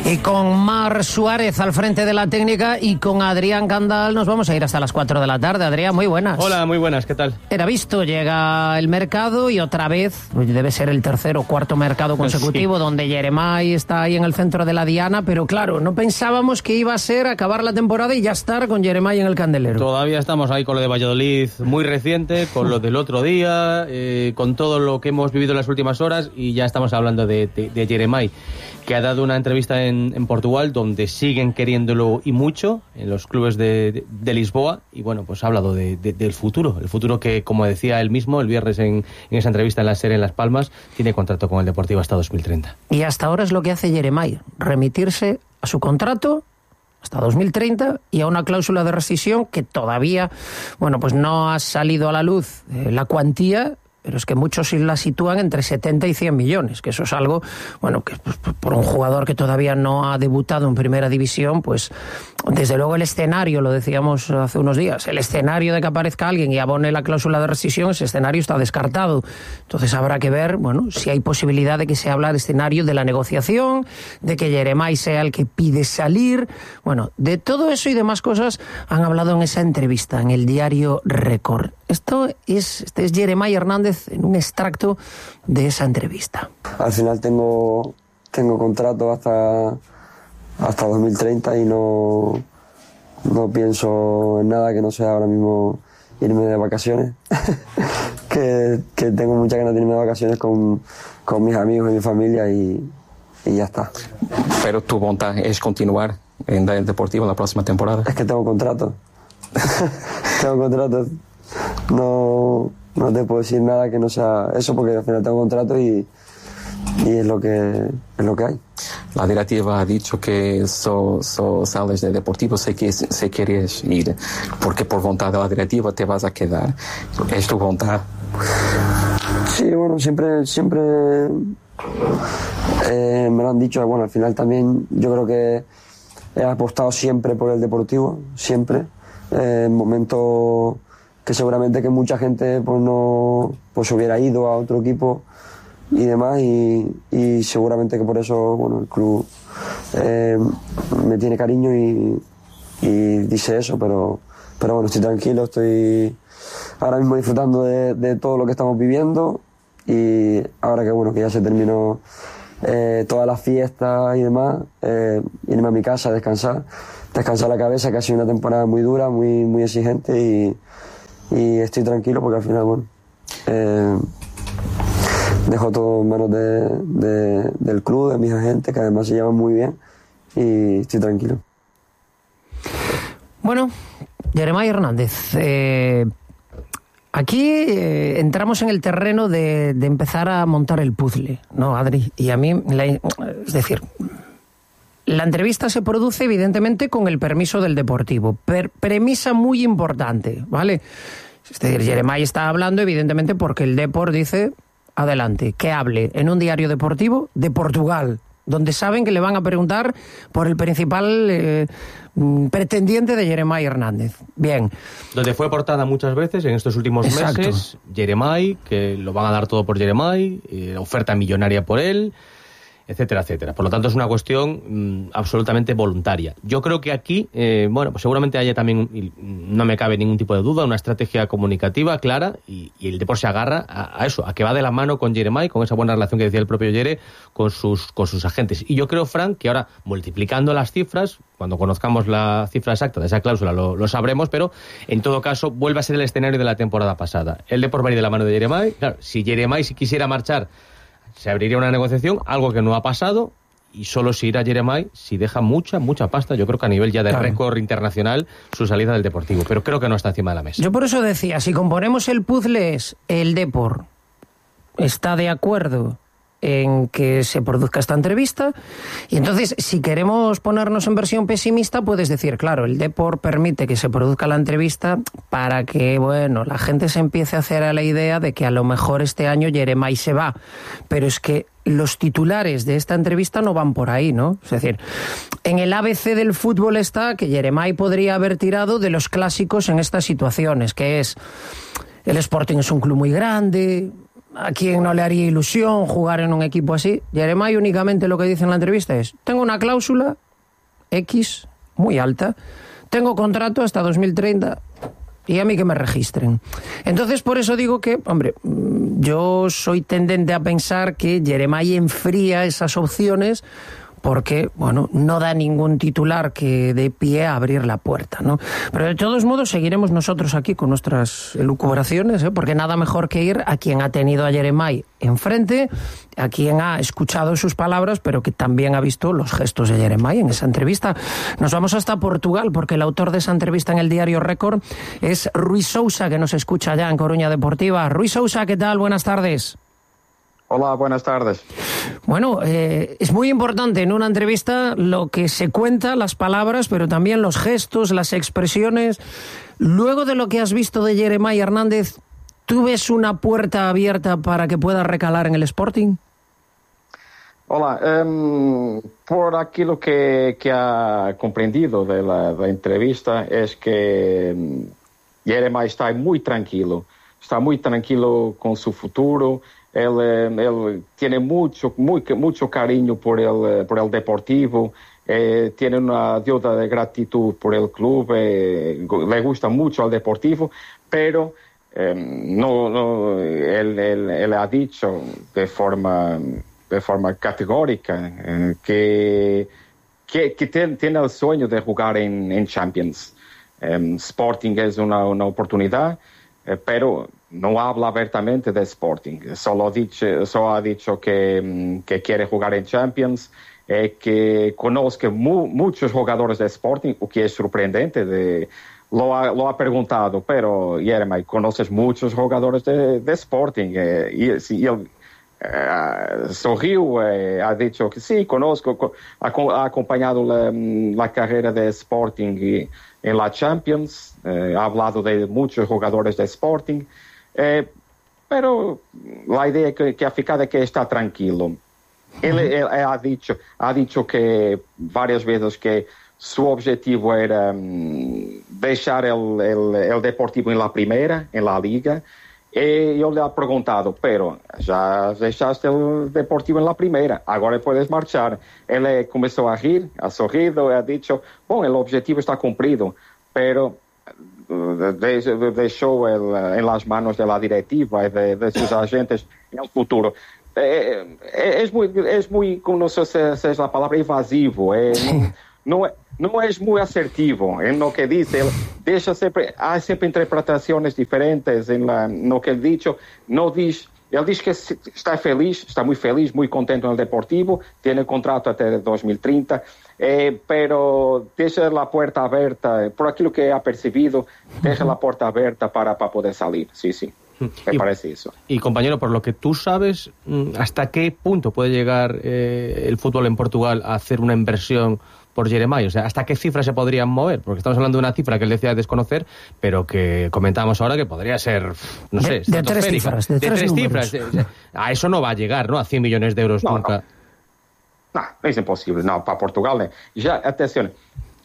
Y con Mar Suárez al frente de la técnica y con Adrián Candal nos vamos a ir hasta las 4 de la tarde. Adrián, muy buenas. Hola, muy buenas, ¿qué tal? Era visto, llega el mercado y otra vez, debe ser el tercer o cuarto mercado consecutivo donde Yeremay está ahí en el centro de la diana, pero claro, no pensábamos que iba a ser acabar la temporada y ya estar con Yeremay en el candelero. Todavía estamos ahí con lo de Valladolid muy reciente, con lo del otro día, con todo lo que hemos vivido en las últimas horas y ya estamos hablando de Yeremay, que ha dado una entrevista en Portugal donde siguen queriéndolo y mucho en los clubes de Lisboa y bueno, pues ha hablado del futuro, el futuro que, como decía él mismo el viernes en esa entrevista en la SER en Las Palmas, tiene contrato con el Deportivo hasta 2030. Y hasta ahora es lo que hace Yeremay, remitirse a su contrato hasta 2030 y a una cláusula de rescisión que todavía, bueno, pues no ha salido a la luz la cuantía, pero es que muchos la sitúan entre 70 y 100 millones, que eso es algo, bueno, que pues, por un jugador que todavía no ha debutado en primera división, pues desde luego el escenario, lo decíamos hace unos días, el escenario de que aparezca alguien y abone la cláusula de rescisión, ese escenario está descartado. Entonces habrá que ver, bueno, si hay posibilidad de que se habla de escenario de la negociación, de que Yeremay sea el que pide salir, bueno, de todo eso y demás cosas han hablado en esa entrevista, en el diario Record. Este es Yeremay Hernández en un extracto de esa entrevista. Al final tengo contrato hasta 2030 y no pienso en nada que no sea ahora mismo irme de vacaciones. que tengo muchas ganas de irme de vacaciones con mis amigos y mi familia y ya está. Pero tu voluntad es continuar en el Deportivo la próxima temporada. Es que tengo contrato. Tengo contrato. No te puedo decir nada que no sea eso porque al final tengo contrato y es lo que hay. La directiva ha dicho que sales del Deportivo si quieres ir, porque por voluntad de la directiva te vas a quedar. ¿Es tu voluntad? Sí, bueno, siempre me lo han dicho. Bueno, al final también yo creo que he apostado siempre por el Deportivo, siempre. En momentos que seguramente que mucha gente pues hubiera ido a otro equipo y demás y seguramente que por eso bueno el club me tiene cariño y dice eso, pero bueno, estoy tranquilo, estoy ahora mismo disfrutando de todo lo que estamos viviendo y ahora que bueno que ya se terminó todas las fiestas y demás, irme a mi casa a descansar la cabeza, que ha sido una temporada muy dura, muy, muy exigente y estoy tranquilo porque al final, bueno, dejo todo en manos del club, de mis agentes, que además se llevan muy bien y estoy tranquilo. Bueno, Yeremay Hernández, aquí entramos en el terreno de empezar a montar el puzzle, ¿no, Adri? Y a mí, es decir, la entrevista se produce evidentemente con el permiso del Deportivo. Premisa muy importante, ¿vale? Es decir, Yeremay está hablando evidentemente porque el Depor dice, adelante, que hable en un diario deportivo de Portugal, donde saben que le van a preguntar por el principal pretendiente de Yeremay Hernández. Bien. Donde fue portada muchas veces en estos últimos meses, Yeremay, que lo van a dar todo por Yeremay, oferta millonaria por él, etcétera, etcétera. Por lo tanto, es una cuestión absolutamente voluntaria. Yo creo que aquí, bueno, pues seguramente haya también, no me cabe ningún tipo de duda, una estrategia comunicativa clara y el Depor se agarra a eso, a que va de la mano con Yeremay, con esa buena relación que decía el propio Yere con sus agentes. Y yo creo, Fran, que ahora, multiplicando las cifras, cuando conozcamos la cifra exacta de esa cláusula lo sabremos, pero en todo caso vuelve a ser el escenario de la temporada pasada. El Depor va a ir de la mano de Yeremay. Claro, si Yeremay quisiera marchar, se abriría una negociación, algo que no ha pasado, y solo se irá Yeremay si deja mucha pasta, yo creo que a nivel ya de récord internacional, su salida del Deportivo, pero creo que no está encima de la mesa. Yo por eso decía, si componemos el puzzle es el Depor está de acuerdo en que se produzca esta entrevista, y entonces si queremos ponernos en versión pesimista puedes decir, claro, el Depor permite que se produzca la entrevista para que, bueno, la gente se empiece a hacer a la idea de que a lo mejor este año Yeremay se va, pero es que los titulares de esta entrevista no van por ahí, ¿no? Es decir, en el ABC del fútbol está que Yeremay podría haber tirado de los clásicos en estas situaciones, que es el Sporting es un club muy grande, ¿A quién no le haría ilusión jugar en un equipo así? Jeremai únicamente lo que dice en la entrevista es: tengo una cláusula X muy alta, tengo contrato hasta 2030 y a mí que me registren. Entonces, por eso digo que, hombre, yo soy tendente a pensar que Jeremai enfría esas opciones porque, bueno, no da ningún titular que dé pie a abrir la puerta, ¿no? Pero de todos modos seguiremos nosotros aquí con nuestras elucubraciones, porque nada mejor que ir a quien ha tenido a Jeremai enfrente, a quien ha escuchado sus palabras, pero que también ha visto los gestos de Jeremai en esa entrevista. Nos vamos hasta Portugal, porque el autor de esa entrevista en el diario Récord es Rui Sousa, que nos escucha ya en Coruña Deportiva. Rui Sousa, ¿qué tal? Buenas tardes. Hola, buenas tardes. Bueno, es muy importante en una entrevista lo que se cuenta, las palabras, pero también los gestos, las expresiones. Luego de lo que has visto de Jeremai Hernández, ¿tú ves una puerta abierta para que pueda recalar en el Sporting? Hola, por aquilo que ha comprendido de la entrevista es que Jeremai está muy tranquilo con su futuro. Él tiene mucho cariño por el Deportivo, tiene una deuda de gratitud por el club, le gusta mucho al Deportivo, pero él ha dicho de forma categórica que tiene el sueño de jugar en Champions. Sporting es una oportunidad, pero no habla abiertamente de Sporting, solo ha dicho que quiere jugar en Champions, que conozca muchos jugadores de Sporting, o que es sorprendente. Lo ha preguntado, pero Jeremai, ¿conoces muchos jugadores de Sporting? Y él sorrió, ha dicho que sí, conozco, ha acompañado la carrera de Sporting en la Champions, ha hablado de muchos jugadores de Sporting. Pero la idea que ha ficado es que está tranquilo. Él ha dicho que varias veces que su objetivo era dejar el Deportivo en la primera, en la Liga. Y yo le he preguntado, pero ya dejaste el Deportivo en la primera, ahora puedes marchar. Él comenzó a rir, ha sorrido y ha dicho, bueno, el objetivo está cumplido, pero dejó en las manos de la directiva y de sus agentes en el futuro. Es muy, no sé si es la palabra, evasivo. No es muy asertivo en lo que dice. Hay siempre interpretaciones diferentes en lo que él ha dicho. Él dice que está feliz, está muy feliz, muy contento en el Deportivo, tiene contrato hasta 2030, pero deja la puerta abierta, por aquello que ha percibido, deja la puerta abierta para poder salir, sí, me parece eso. Y compañero, por lo que tú sabes, ¿hasta qué punto puede llegar el fútbol en Portugal a hacer una inversión por Jeremai? O sea, ¿hasta qué cifra se podrían mover? Porque estamos hablando de una cifra que él decía desconocer, pero que comentábamos ahora que podría ser, no sé, de tres cifras. De tres cifras. A eso no va a llegar, ¿no? A 100 millones de euros nunca. No, es imposible. No, para Portugal. Ya, atención,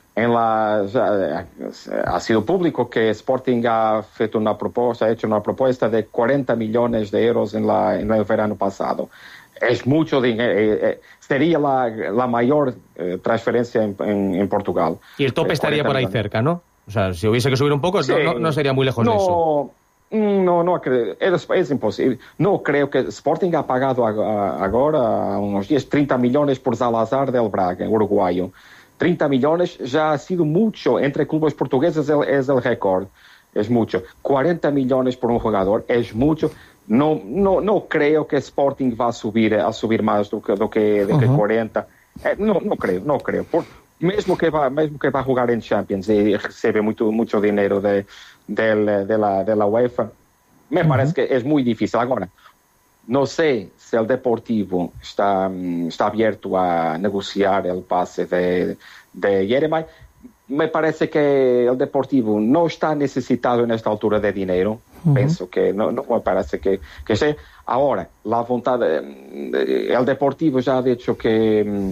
ha sido público que Sporting ha hecho una propuesta de 40 millones de euros en el verano pasado. Es mucho dinero, sería la mayor transferencia en Portugal. Y el tope estaría por ahí cerca, ¿no? O sea, si hubiese que subir un poco, sí, no sería muy lejos de eso. No creo, es imposible. No creo que Sporting ha pagado ahora unos 30 millones por Salazar del Braga, uruguayo. 30 millones ya ha sido mucho, entre clubes portugueses es el récord, es mucho. 40 millones por un jugador es mucho. No creo que Sporting va a subir más do que 40. No creo. Mesmo que va a jugar en Champions y recibe mucho dinero de la UEFA, me parece que es muy difícil. Ahora, no sé si el Deportivo está abierto a negociar el pase de Jeremai. Me parece que el Deportivo no está necesitado en esta altura de dinero. Pienso que no me parece que sea. Ahora, la voluntad, el Deportivo ya ha dicho que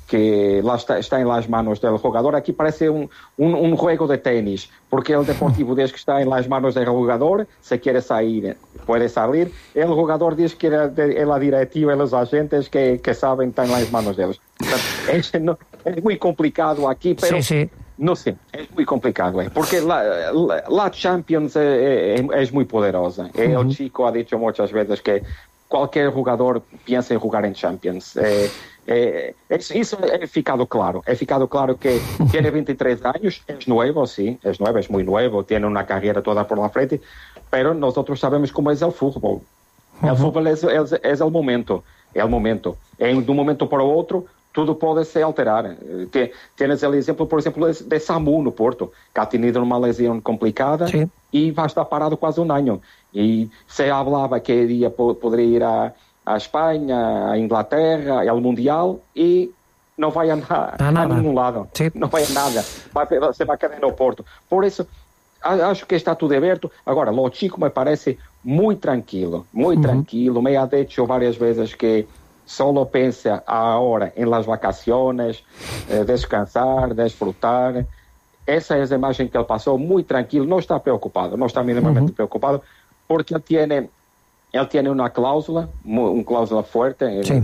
que está en las manos del jugador. Aquí parece un juego de tenis, porque el Deportivo dice que está en las manos del jugador, se quiere salir, puede salir, el jugador dice que la directiva y los agentes que saben están en las manos de ellos. Es muy complicado aquí, pero sí. No sé, es muy complicado, porque la Champions es muy poderosa. El chico ha dicho muchas veces que cualquier jugador piensa en jugar en Champions. Eso ha ficado claro. Ha ficado claro que tiene 23 años, es nuevo, sí, es muy nuevo, tiene una carrera toda por la frente, pero nosotros sabemos cómo es el fútbol. El fútbol es el momento. De un momento para otro, tudo pode se alterar. Tienes el exemplo, por exemplo, de Samu no Porto, que ha tenido uma lesão complicada e vai estar parado quase um ano. E se falava que poderia ir a Espanha, a Inglaterra, ao Mundial, e não vai andar a nenhum lado. Sí. Não vai a nada. Se vai quedar no Porto. Por isso, acho que está tudo aberto. Agora, o chico me parece muito tranquilo. Me ha dicho várias vezes que solo piensa ahora en las vacaciones, descansar, disfrutar. Esa es la imagen que él pasó, muy tranquilo, no está preocupado, no está mínimamente preocupado, porque él tiene una cláusula fuerte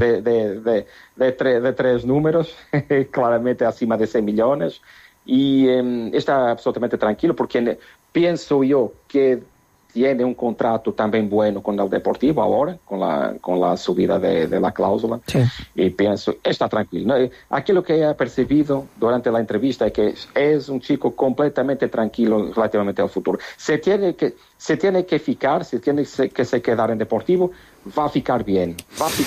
de 3 números, claramente acima de 6 millones, y está absolutamente tranquilo, porque pienso yo que tiene un contrato también bueno con el Deportivo ahora, con la subida de la cláusula, y pienso, está tranquilo. Aquí lo que he percibido durante la entrevista es que es un chico completamente tranquilo relativamente al futuro. Se tiene que ficar, se tiene que se quedar en Deportivo, va a ficar bien.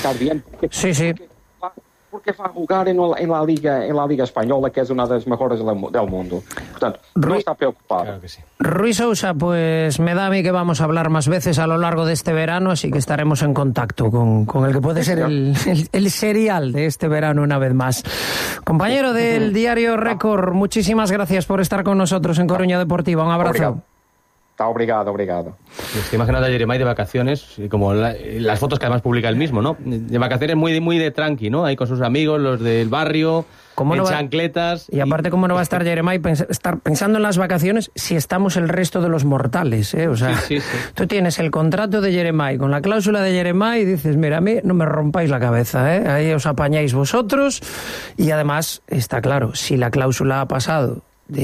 Porque va a jugar en la Liga Española, que es una de las mejores del mundo. Portanto, no está preocupado. Claro que sí. Rui Sousa, pues me da a mí que vamos a hablar más veces a lo largo de este verano, así que estaremos en contacto con el que puede ser el serial de este verano una vez más. Compañero del diario Récord, muchísimas gracias por estar con nosotros en Coruña Deportiva. Un abrazo. Obrigado. Estoy imaginando a Jeremai de vacaciones, como las fotos que además publica él mismo, ¿no? De vacaciones muy de tranqui, ¿no? Ahí con sus amigos, los del barrio, en chancletas. Y aparte, ¿cómo no va a estar Jeremai pensando en las vacaciones si estamos el resto de los mortales, ¿eh? O sea, sí. Tú tienes el contrato de Jeremai con la cláusula de Jeremai y dices, mira, a mí no me rompáis la cabeza, ¿eh? Ahí os apañáis vosotros. Y además, está claro, si la cláusula ha pasado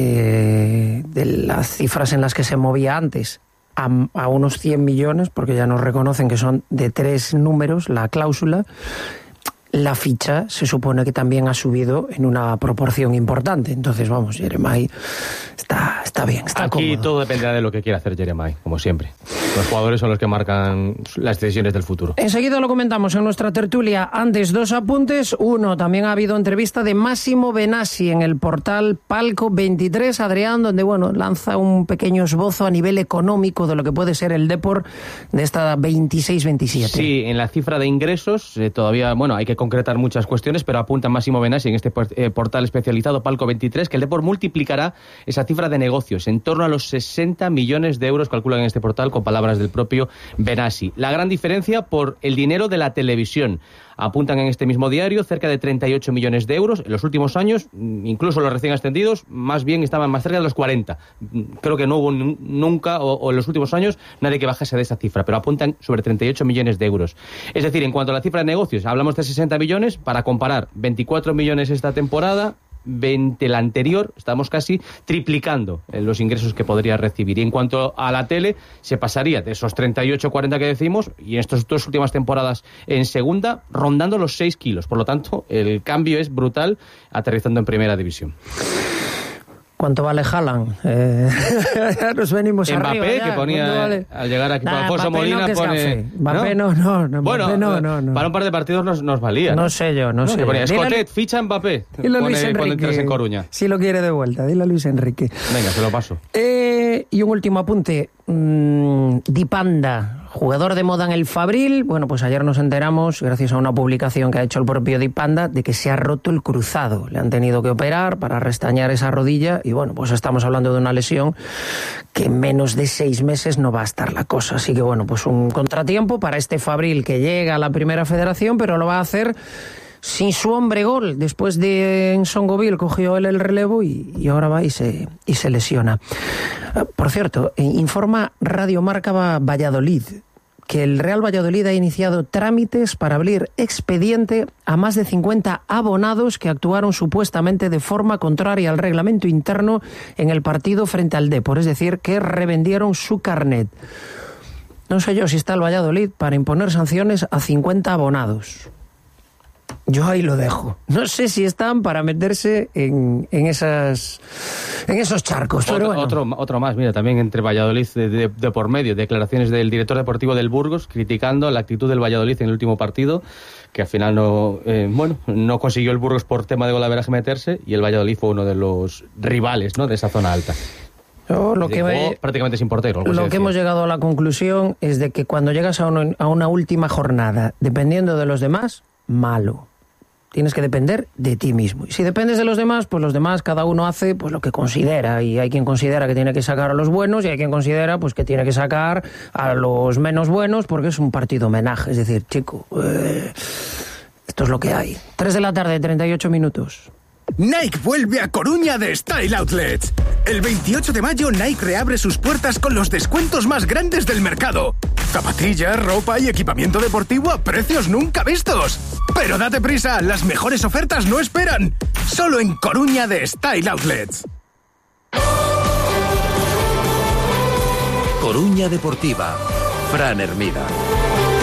de las cifras en las que se movía antes a unos 100 millones, porque ya nos reconocen que son de 3 números la cláusula, la ficha se supone que también ha subido en una proporción importante. Entonces, vamos, Jeremai está bien, está aquí cómodo. Todo dependerá de lo que quiera hacer Jeremai, como siempre. Los jugadores son los que marcan las decisiones del futuro. Enseguida lo comentamos en nuestra tertulia. Antes, 2 apuntes. Uno, también ha habido entrevista de Massimo Benassi en el portal Palco 23, Adrián, donde lanza un pequeño esbozo a nivel económico de lo que puede ser el Depor de esta 26-27. Sí, en la cifra de ingresos todavía, hay que concretar muchas cuestiones, pero apunta Massimo Benassi en este portal especializado Palco 23 que el Depor multiplicará esa cifra de negocios en torno a los 60 millones de euros, calculan en este portal, con palabras del propio Benassi. La gran diferencia por el dinero de la televisión. Apuntan en este mismo diario cerca de 38 millones de euros. En los últimos años, incluso los recién ascendidos, más bien estaban más cerca de los 40. Creo que no hubo nunca, o en los últimos años, nadie que bajase de esa cifra, pero apuntan sobre 38 millones de euros. Es decir, en cuanto a la cifra de negocios, hablamos de 60 millones, para comparar, 24 millones esta temporada, 20 la anterior, estamos casi triplicando los ingresos que podría recibir. Y en cuanto a la tele, se pasaría de esos 38-40 que decimos, y en estas 2 últimas temporadas en segunda, rondando los 6 kilos. Por lo tanto, el cambio es brutal, aterrizando en primera división. ¿Cuánto vale Haaland? Nos venimos Mbappé, arriba ya. Que ponía vale? al llegar aquí Alfonso Molina, pone... Mbappé no. Bueno, no. Para un par de partidos nos valía. No sé yo. Que ponía Escotet, ficha Mbappé. Dile a Luis Enrique, cuando entras en Coruña. Si lo quiere de vuelta, dile a Luis Enrique. Venga, se lo paso. Y un último apunte. Dipanda, jugador de moda en el Fabril. Pues ayer nos enteramos, gracias a una publicación que ha hecho el propio Dipanda, de que se ha roto el cruzado. Le han tenido que operar para restañar esa rodilla y pues estamos hablando de una lesión que en menos de 6 meses no va a estar la cosa. Así que pues un contratiempo para este Fabril que llega a la Primera Federación, pero lo va a hacer sin su hombre gol. Después de Nsongoville cogió él el relevo y ahora va y se lesiona. Por cierto, informa Radio Marca Valladolid que el Real Valladolid ha iniciado trámites para abrir expediente a más de 50 abonados que actuaron supuestamente de forma contraria al reglamento interno en el partido frente al Depor, es decir, que revendieron su carnet. No sé yo si está el Valladolid para imponer sanciones a 50 abonados. Yo ahí lo dejo. No sé si están para meterse en esos charcos. Pero bueno. Otro más, mira, también entre Valladolid de por medio, declaraciones del director deportivo del Burgos criticando la actitud del Valladolid en el último partido, que al final no consiguió el Burgos por tema de golaveraje meterse, y el Valladolid fue uno de los rivales, ¿no?, de esa zona alta. Prácticamente sin portero. Lo que hemos llegado a la conclusión es de que cuando llegas a una última jornada, dependiendo de los demás, malo. Tienes que depender de ti mismo. Y si dependes de los demás, pues los demás, cada uno hace pues lo que considera. Y hay quien considera que tiene que sacar a los buenos y hay quien considera pues que tiene que sacar a los menos buenos porque es un partido homenaje. Es decir, chico, esto es lo que hay. 3 de la tarde, 38 minutos. Nike vuelve a Coruña de Style Outlets. El 28 de mayo Nike reabre sus puertas con los descuentos más grandes del mercado. Zapatillas, ropa y equipamiento deportivo a precios nunca vistos. Pero date prisa, las mejores ofertas no esperan. Solo en Coruña de Style Outlets. Coruña Deportiva, Fran Hermida.